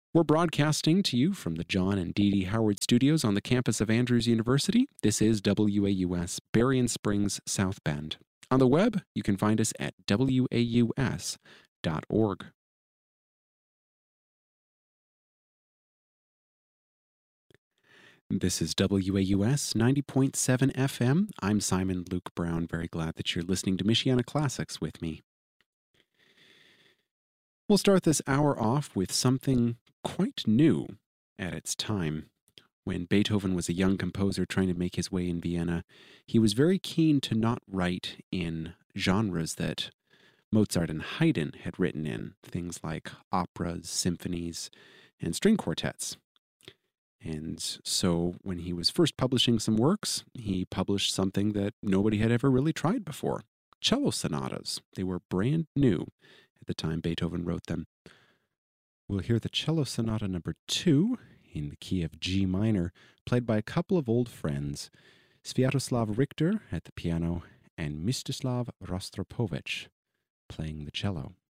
We're broadcasting to you from the John and Dee Dee Howard Studios on the campus of Andrews University. This is WAUS, Berrien Springs, South Bend. On the web, you can find us at waus.org. This is WAUS 90.7 FM. I'm Simon Luke Brown. Very glad that you're listening to Michiana Classics with me. We'll start this hour off with something quite new at its time. When Beethoven was a young composer trying to make his way in Vienna, he was very keen to not write in genres that Mozart and Haydn had written in, things like operas, symphonies, and string quartets. And so when he was first publishing some works, he published something that nobody had ever really tried before, cello sonatas. They were brand new at the time Beethoven wrote them. We'll hear the Cello Sonata number 2 in the key of G minor, played by a couple of old friends, Sviatoslav Richter at the piano and Mstislav Rostropovich playing the cello.